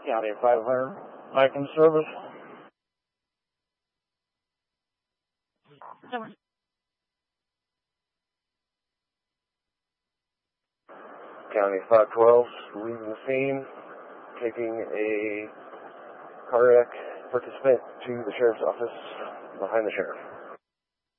County 500, Viking Service. County 512, leaving the scene, taking a cardiac participant to the sheriff's office behind the sheriff.